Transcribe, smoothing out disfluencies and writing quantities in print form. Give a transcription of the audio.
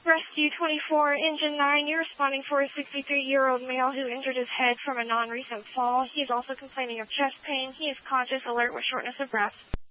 Rescue 24, Engine 9, you're responding for a 63-year-old male who injured his head from a non-recent fall. He is also complaining of chest pain. He is conscious, alert with shortness of breath.